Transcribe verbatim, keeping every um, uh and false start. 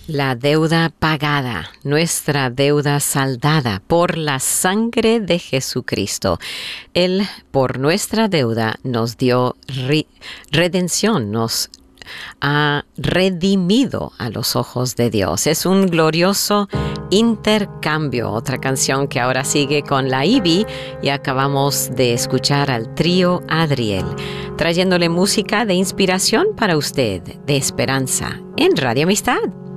La deuda pagada, nuestra deuda saldada por la sangre de Jesucristo. Él, por nuestra deuda, nos dio re- redención, nos ha redimido a los ojos de Dios. Es un glorioso intercambio, otra canción que ahora sigue con la Ivy, y acabamos de escuchar al trío Adriel, trayéndole música de inspiración para usted, de esperanza, en Radio Amistad.